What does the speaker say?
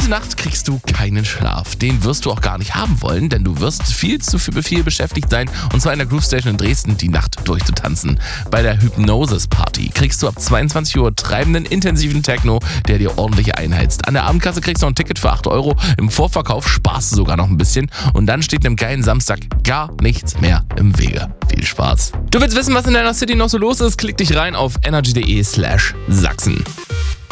Diese Nacht kriegst du keinen Schlaf. Den wirst du auch gar nicht haben wollen, denn du wirst viel zu viel beschäftigt sein, und zwar in der Groove Station in Dresden die Nacht durchzutanzen. Bei der Hypnosis Party kriegst du ab 22 Uhr treibenden, intensiven Techno, der dir ordentlich einheizt. An der Abendkasse kriegst du noch ein Ticket für 8 Euro, im Vorverkauf sparst du sogar noch ein bisschen und dann steht einem geilen Samstag gar nichts mehr im Wege. Viel Spaß. Du willst wissen, was in deiner City noch so los ist? Klick dich rein auf energy.de/Sachsen.